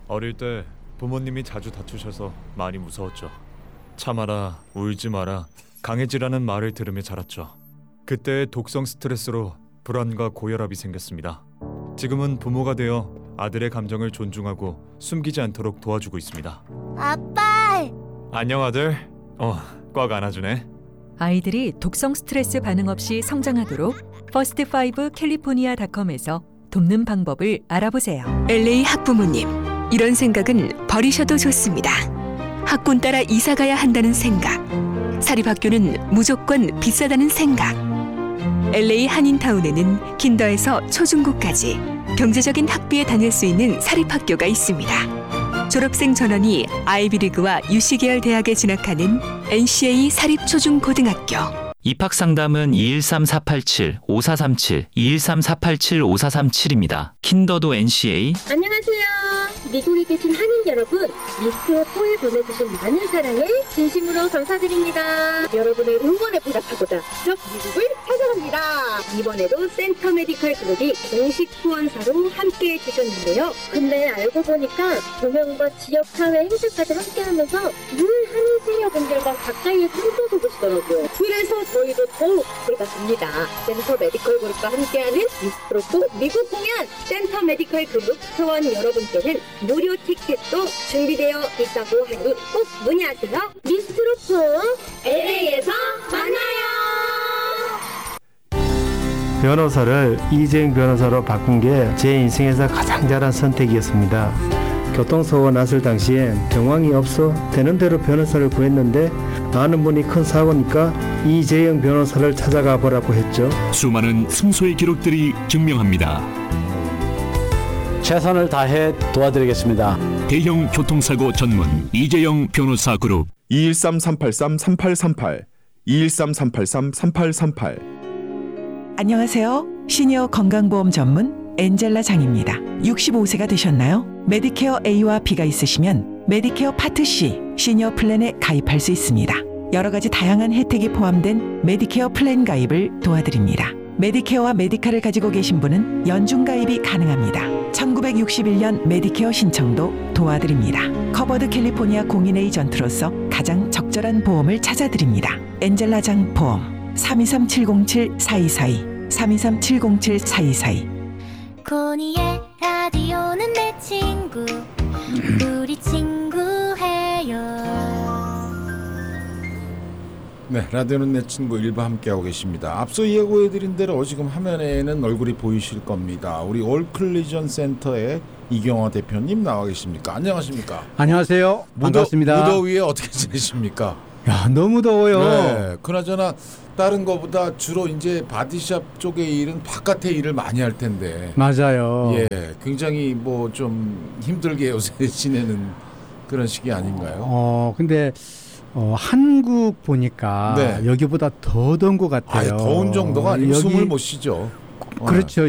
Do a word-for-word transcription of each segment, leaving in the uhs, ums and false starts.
어릴 때 부모님이 자주 다투셔서 많이 무서웠죠. 참아라, 울지 마라, 강해지라는 말을 들으며 자랐죠. 그때의 독성 스트레스로 불안과 고혈압이 생겼습니다. 지금은 부모가 되어 아들의 감정을 존중하고 숨기지 않도록 도와주고 있습니다. 아빠! 안녕 아들. 어, 꽉 안아주네. 아이들이 독성 스트레스 반응 없이 성장하도록 퍼스트 파이브 캘리포니아닷컴에서 돕는 방법을 알아보세요. 엘에이 학부모님, 이런 생각은 버리셔도 좋습니다. 학군 따라 이사 가야 한다는 생각, 사립학교는 무조건 비싸다는 생각. 엘에이 한인타운에는 킨더에서 초중고까지 경제적인 학비에 다닐 수 있는 사립학교가 있습니다. 졸업생 전원이 아이비리그와 유씨 계열 대학에 진학하는 엔씨에이 사립초중고등학교. 입학상담은 이일삼 사팔칠 오사삼칠, 이일삼 사팔칠 오사삼칠입니다. 킨더도 엔씨에이. 안녕하세요. 미국에 계신 한인 여러분, 미스터 포에 보내주신 많은 사랑에 진심으로 감사드립니다. 여러분의 응원에 보답하고자 쭉 미국을 찾아갑니다. 이번에도 센터 메디컬 그룹이 공식 후원사로 함께해 주셨는데요. 근데 알고 보니까 조명과 지역 사회 행사까지 함께하면서 늘 한인 시니어분들과 가까이에 숨겨서 보시더라고요. 그래서 저희도 더욱 기대가 됩니다. 센터 메디컬 그룹과 함께하는 미스트로프 미국 공연, 센터 메디컬 그룹 회원 여러분께는 무료 티켓도 준비되어 있다고 하니 꼭 문의하세요. 미스트로프 엘에이에서 만나요. 변호사를 이재용 변호사로 바꾼 게 제 인생에서 가장 잘한 선택이었습니다. 교통사고가 났을 당시에 정황이 없어 되는 대로 변호사를 구했는데 아는 분이 큰 사고니까 이재용 변호사를 찾아가 보라고 했죠. 수많은 승소의 기록들이 증명합니다. 최선을 다해 도와드리겠습니다. 대형 교통사고 전문 이재용 변호사 그룹. 이일삼 삼팔삼 삼팔삼팔, 이일삼 삼팔삼 삼팔삼팔. 안녕하세요. 시니어 건강보험 전문 엔젤라 장입니다. 육십오 세가 되셨나요? 메디케어 A와 B가 있으시면 메디케어 파트 C 시니어 플랜에 가입할 수 있습니다. 여러 가지 다양한 혜택이 포함된 메디케어 플랜 가입을 도와드립니다. 메디케어와 메디카를 가지고 계신 분은 연중 가입이 가능합니다. 천구백육십일 년 메디케어 신청도 도와드립니다. 커버드 캘리포니아 공인 에이전트로서 가장 적절한 보험을 찾아드립니다. 엔젤라장 보험 삼이삼 칠공칠 사이사이 삼이삼 칠공칠 사이사이. 코니의 라디오는 내 친구, 우리 친구해요. 네, 라디오는 내 친구 일부 함께하고 계십니다. 앞서 예고해드린 대로 지금 화면에는 얼굴이 보이실 겁니다. 우리 올클리전 센터의 이경화 대표님 나와 계십니까? 안녕하십니까? 안녕하세요. 무더, 반갑습니다. 무더위에 어떻게 지내십니까? 야, 너무 더워요. 네, 그나저나 다른 거보다 주로 이제 바디샵 쪽의 일은 바깥의 일을 많이 할 텐데. 맞아요. 예, 굉장히 뭐 좀 힘들게 요새 지내는 그런 시기 아닌가요? 어, 근데 어, 한국 보니까 네. 여기보다 더 더운 것 같아요. 아니, 더운 정도가 아니고 여기, 숨을 못 쉬죠. 그렇죠.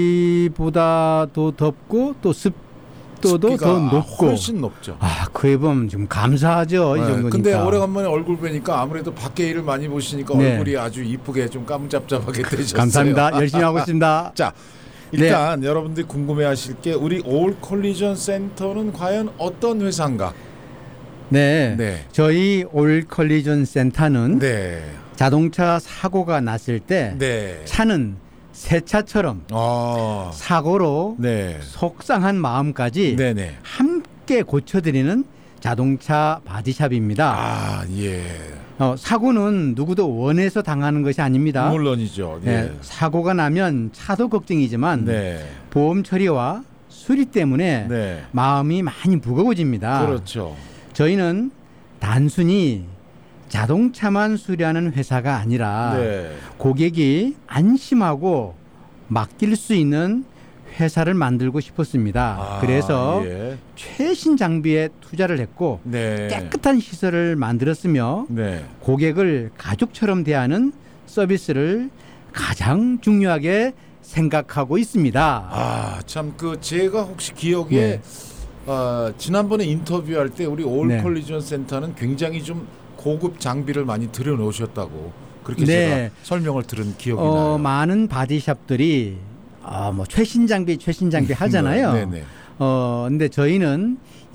여기보다 더 덥고 또 습도도 더 높고 훨씬 높죠. 아, 그에 보면 좀 감사하죠. 네, 이 정도니까. 근데 오래간만에 얼굴 뵈니까 아무래도 밖에 일을 많이 보시니까 네. 얼굴이 아주 이쁘게 좀 까무잡잡하게 되셨어요. 감사합니다. 열심히 하고 있습니다. 자, 일단 네. 여러분들이 궁금해하실 게 우리 올 콜리전 센터는 과연 어떤 회사인가? 네, 네. 저희 올 컬리전 센터는 네. 자동차 사고가 났을 때 네. 차는 새 차처럼 아. 사고로 네. 속상한 마음까지 네네. 함께 고쳐드리는 자동차 바디샵입니다. 아, 예. 어, 사고는 누구도 원해서 당하는 것이 아닙니다. 물론이죠. 예. 네, 사고가 나면 차도 걱정이지만 네. 보험 처리와 수리 때문에 네. 마음이 많이 무거워집니다. 그렇죠. 저희는 단순히 자동차만 수리하는 회사가 아니라 네. 고객이 안심하고 맡길 수 있는 회사를 만들고 싶었습니다. 아, 그래서 예. 최신 장비에 투자를 했고 네. 깨끗한 시설을 만들었으며 네. 고객을 가족처럼 대하는 서비스를 가장 중요하게 생각하고 있습니다. 아, 참 그 제가 혹시 기억에 예. 어, 지난번에 인터뷰할 때 우리 올 네. 콜리전 센터는 굉장히 좀 고급 장비를 많이 들여놓으셨다고 그렇게 네. 제가 설명을 들은 기억이 어, 나요. 많은 바디샵들이 어, 뭐 최신 장비 최신 장비 하잖아요. 네, 네. 어, 근데 저희는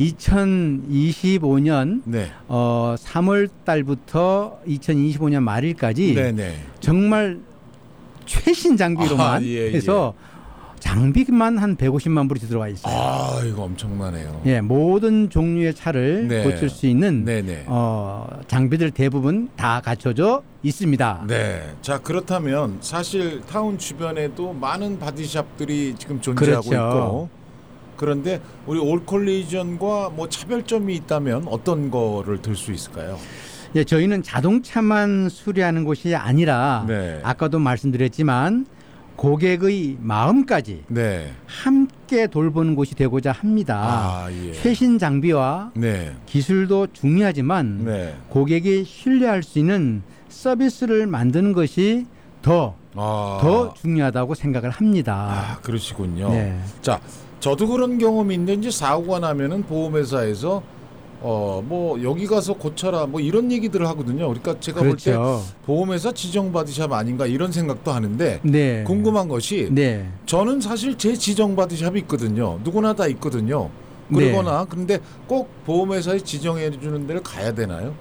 이천이십오 년 네. 어, 삼월 달부터 이천이십오 년 말일까지 네네. 정말 최신 장비로만 아, 예, 해서 장비만 한 백오십만 불이 들어와 있어요. 아, 이거 엄청나네요. 예, 모든 종류의 차를 네. 고칠 수 있는 네네. 어, 장비들 대부분 다 갖춰져 있습니다. 네. 자, 그렇다면 사실 타운 주변에도 많은 바디샵들이 지금 존재하고 그렇죠. 있고, 그런데 우리 올컬리전과 뭐 차별점이 있다면 어떤 거를 들 수 있을까요? 예, 저희는 자동차만 수리하는 곳이 아니라 네. 아까도 말씀드렸지만 고객의 마음까지 네. 함께 돌보는 곳이 되고자 합니다. 아, 예. 최신 장비와 네. 기술도 중요하지만 네. 고객이 신뢰할 수 있는 서비스를 만드는 것이 더, 아. 더 중요하다고 생각을 합니다. 아, 그러시군요. 네. 자, 저도 그런 경험이 있는데 사고가 나면은 보험회사에서 어 뭐 여기 가서 고쳐라 뭐 이런 얘기들을 하거든요. 그러니까 제가 그렇죠. 볼 때 보험회사 지정 바디샵 아닌가 이런 생각도 하는데 네. 궁금한 것이 네. 저는 사실 제 지정 바디샵이 있거든요. 누구나 다 있거든요. 그러거나 그런데 꼭 보험회사에 지정해 주는 데를 가야 되나요?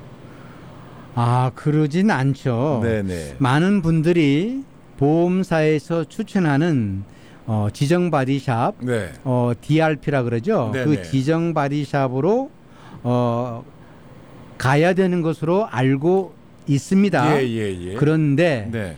아, 그러진 않죠. 네네. 많은 분들이 보험사에서 추천하는 어, 지정 바디샵, 네. 어, 디알피라 그러죠. 네네. 그 지정 바디샵으로 어, 가야 되는 것으로 알고 있습니다. 예, 예, 예. 그런데 네.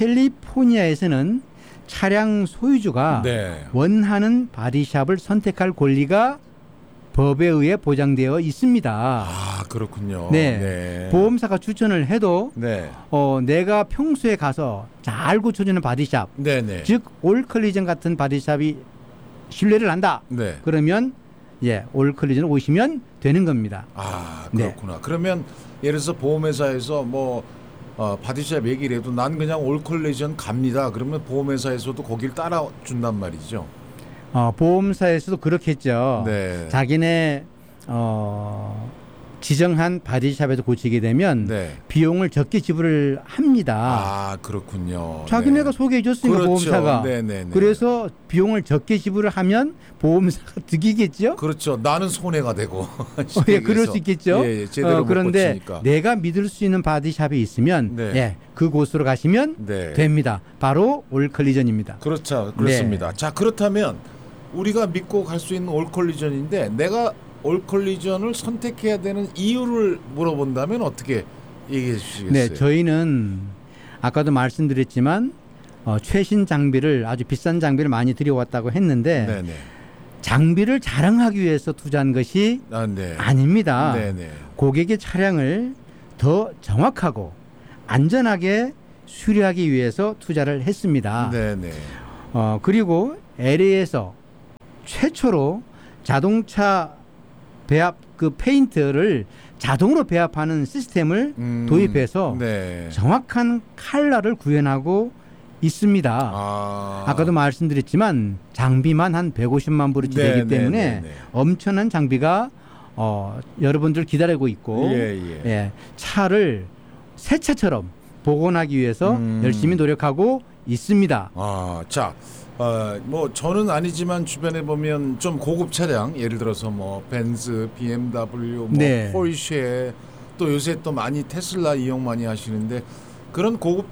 캘리포니아에서는 차량 소유주가 네. 원하는 바디샵을 선택할 권리가 법에 의해 보장되어 있습니다. 아, 그렇군요. 네. 네. 보험사가 추천을 해도 네. 어, 내가 평소에 가서 잘 고쳐주는 바디샵, 네네. 즉 올컬리전 같은 바디샵이 신뢰를 한다. 네. 그러면 예, 올컬리전 오시면 되는 겁니다. 아, 그렇구나. 네. 그러면 예를 들어서 보험회사에서 뭐 어, 바디샵 얘기를 해도 난 그냥 올컬리전 갑니다. 그러면 보험회사에서도 거길 따라준단 말이죠. 어, 보험사에서도 그렇겠죠. 네. 자기네 어, 지정한 바디샵에서 고치게 되면 네. 비용을 적게 지불을 합니다. 아, 그렇군요. 자기네가 네. 소개해 줬으니까 그렇죠. 보험사가. 네네네. 그래서 비용을 적게 지불을 하면 보험사가 득이겠죠. 그렇죠. 나는 손해가 되고. 어, 예, 그럴 수 있겠죠. 예, 예, 제대로 어, 그런데 못 고치니까. 내가 믿을 수 있는 바디샵이 있으면 네. 예, 그곳으로 가시면 네. 됩니다. 바로 올컬리전입니다. 그렇죠. 그렇습니다. 네. 자, 그렇다면 우리가 믿고 갈 수 있는 올컬리전인데 내가 올컬리전을 선택해야 되는 이유를 물어본다면 어떻게 얘기해 주시겠어요? 네, 저희는 아까도 말씀드렸지만 어, 최신 장비를 아주 비싼 장비를 많이 들여왔다고 했는데 네네. 장비를 자랑하기 위해서 투자한 것이 아, 네. 아닙니다. 네네. 고객의 차량을 더 정확하고 안전하게 수리하기 위해서 투자를 했습니다. 네네. 어, 그리고 엘에이에서 최초로 자동차 배합 그 페인트를 자동으로 배합하는 시스템을 음, 도입해서 네. 정확한 컬러를 구현하고 있습니다. 아. 아까도 말씀드렸지만 장비만 한 백오십만 불이 네, 되기 때문에 네, 네, 네. 엄청난 장비가 어, 여러분들 기다리고 있고 예, 예. 예, 차를 새 차처럼 복원하기 위해서 음. 열심히 노력하고 있습니다. 아, 자, 어, 뭐 저는 아니지만 주변에 보면 좀 고급 차량, 예를 들어서 뭐 벤츠, 비엠더블유, 뭐 네. 포르쉐, 또 요새 또 많이 테슬라 이용 많이 하시는데 그런 고급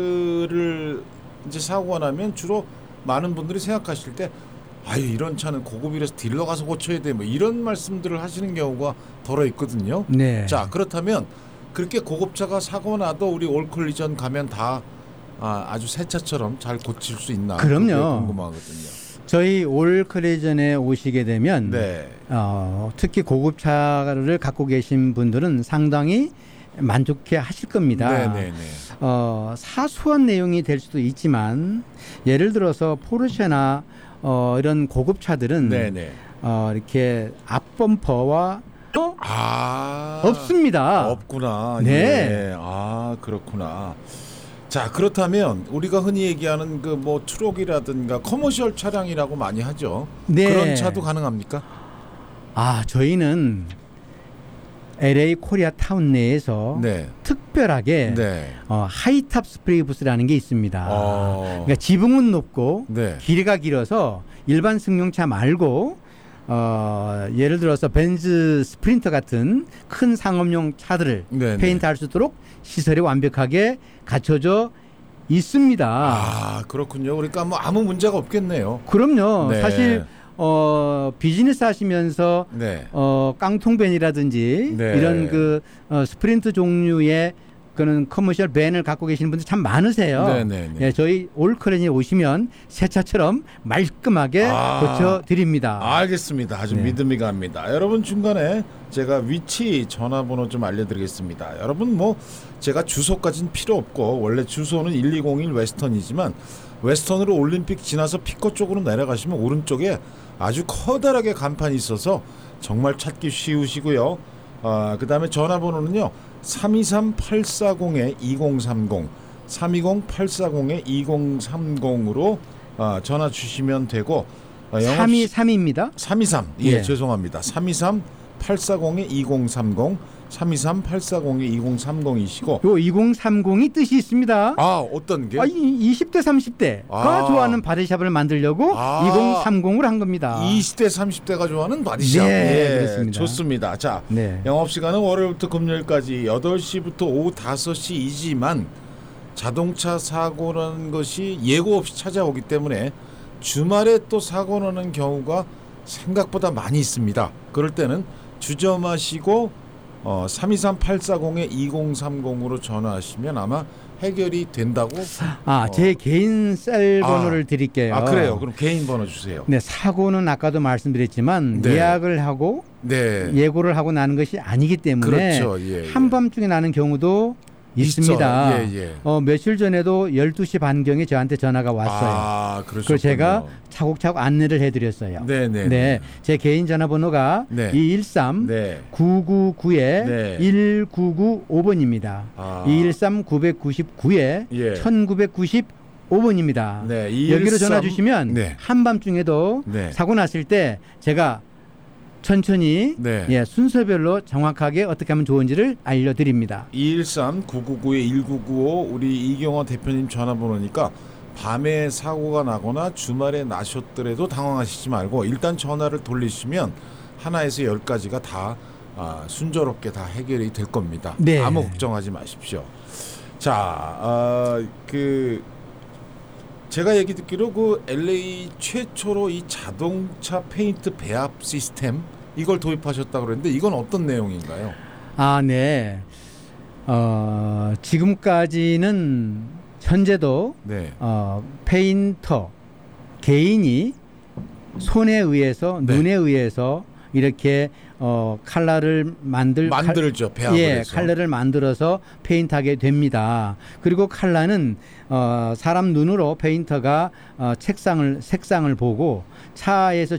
차들을 이제 사고가 나면 주로 많은 분들이 생각하실 때 아유 이런 차는 고급이라서 딜러 가서 고쳐야 돼 뭐 이런 말씀들을 하시는 경우가 덜어 있거든요. 네. 자, 그렇다면 그렇게 고급차가 사고 나도 우리 올컬리전 가면 다 아, 아주 새 차처럼 잘 고칠 수 있나? 그럼요. 궁금하거든요. 저희 올컬리전에 오시게 되면 네. 어, 특히 고급차를 갖고 계신 분들은 상당히 만족해 하실 겁니다. 네네네. 어, 사소한 내용이 될 수도 있지만 예를 들어서 포르쉐나 어, 이런 고급차들은 네네. 어, 이렇게 앞범퍼와 어? 아 없습니다. 없구나. 네. 예. 아 그렇구나. 자, 그렇다면 우리가 흔히 얘기하는 그 뭐 트럭이라든가 커머셜 차량이라고 많이 하죠. 네. 그런 차도 가능합니까? 아, 저희는 엘에이 코리아 타운 내에서 네. 특별하게 네. 어, 하이탑 스프레이 부스라는 게 있습니다. 어. 그러니까 지붕은 높고 네. 길이가 길어서 일반 승용차 말고 어, 예를 들어서 벤츠 스프린터 같은 큰 상업용 차들을 네네. 페인트할 수 있도록 시설이 완벽하게 갖춰져 있습니다. 아 그렇군요. 그러니까 뭐 아무 문제가 없겠네요. 그럼요. 네. 사실 어, 비즈니스 하시면서 네. 어, 깡통벤이라든지 네. 이런 그 어, 스프린트 종류의 그런 커머셜 밴을 갖고 계시는 분들 참 많으세요. 네네네. 예, 저희 올클랜이 오시면 새 차처럼 말끔하게 아. 고쳐드립니다. 알겠습니다. 아주 네. 믿음이 갑니다. 여러분 중간에 제가 위치 전화번호 좀 알려드리겠습니다. 여러분 뭐 제가 주소까지는 필요 없고 원래 주소는 일이공일 웨스턴이지만 웨스턴으로 올림픽 지나서 피커 쪽으로 내려가시면 오른쪽에 아주 커다랗게 간판이 있어서 정말 찾기 쉬우시고요. 아, 그 다음에 전화번호는요. 삼이삼 팔사공 이공삼공 삼이공 팔사공 이공삼공으로 아, 전화 주시면 되고 아, 영업 삼이삼입니다. 삼이삼 예, 예. 죄송합니다. 삼이삼 팔사공 이공삼공 삼이삼 팔사공 이공삼공이시고 요 이공삼공이 뜻이 있습니다. 아 어떤 게? 아, 이 이십 대 삼십 대가 아. 좋아하는 바디샵을 만들려고 아. 이공삼공을 한 겁니다. 이십 대 삼십 대가 좋아하는 바디샵. 네, 예, 그렇습니다. 좋습니다. 자, 네. 영업시간은 월요일부터 금요일까지 여덟 시부터 오후 다섯 시이지만 자동차 사고라는 것이 예고 없이 찾아오기 때문에 주말에 또 사고 나는 경우가 생각보다 많이 있습니다. 그럴 때는 주저마시고 어, 삼이삼 팔사공 이공삼공으로 전화하시면 아마 해결이 된다고. 아, 제 어. 개인 셀 아. 번호를 드릴게요. 아 그래요. 그럼 개인 번호 주세요. 네, 사고는 아까도 말씀드렸지만 네. 예약을 하고 네. 예고를 하고 나는 것이 아니기 때문에 그렇죠. 예, 예. 한밤중에 나는 경우도 있습니다. 있어요. 예, 예. 어, 며칠 전에도 열두 시 반경에 저한테 전화가 왔어요. 아, 그러셨군요. 그래서 제가 차곡차곡 안내를 해드렸어요. 네네. 네, 제 개인 전화번호가 네. 이일삼 네. 구구구 네. 일구구오 번입니다. 아. 이일삼 구구구 예. 천구백구십오 번입니다. 네. 여기로 전화 주시면 네. 한밤중에도 네. 사고 났을 때 제가 천천히 네. 예, 순서별로 정확하게 어떻게 하면 좋은지를 알려드립니다. 이일삼 구구구 일구구오 우리 이경화 대표님 전화번호니까 밤에 사고가 나거나 주말에 나셨더라도 당황하시지 말고 일단 전화를 돌리시면 하나에서 열까지가 다 아, 순조롭게 다 해결이 될 겁니다. 네. 아무 걱정하지 마십시오. 자, 아, 그 제가 얘기 듣기로 그 엘에이 최초로 이 자동차 페인트 배합 시스템 이걸 도입하셨다고 그랬는데 이건 어떤 내용인가요? 아, 네. 어, 지금까지는 현재도 네. 어, 페인터 개인이 손에 의해서 네. 눈에 의해서 이렇게 어, 칼라를 만들 만들죠. 배합을 예, 해서. 칼라를 만들어서 페인트하게 됩니다. 그리고 칼라는 어, 사람 눈으로 페인터가 어, 책상을 색상을 보고 차에서